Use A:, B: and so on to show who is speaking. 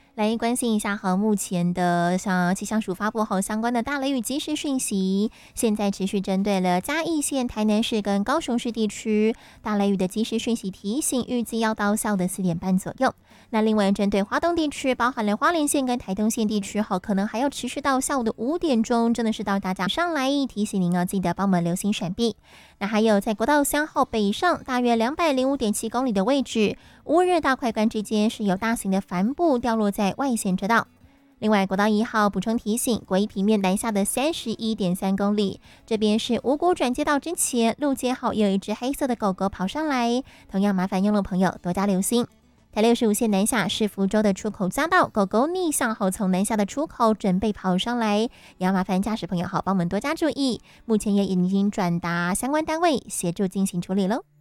A: 来关心一下和目前的像气象署发布后相关的大雷雨即时讯息，现在持续针对了嘉义县、台南市跟高雄市地区大雷雨的即时讯息提醒，预计要到下午的4点半左右。那另外针对花东地区，包含了花莲县跟台东县地区可能还要持续到下午的5点钟，真的是到大家上来提醒您记得帮我们留心闪避。那还有在国道3号北上大约205.7公里的位置，乌日到快关之间是有大型的帆布掉落在外线车道。另外国道1号补充提醒，国一平面南下的31.3公里，这边是五股转接道之前路街后也有一只黑色的狗狗跑上来，同样麻烦用路朋友多加留心。台65线南下是福州的出口匝道，狗狗逆向后从南下的出口准备跑上来，也要麻烦驾驶朋友帮我们多加注意，目前也已经转达相关单位协助进行处理喽。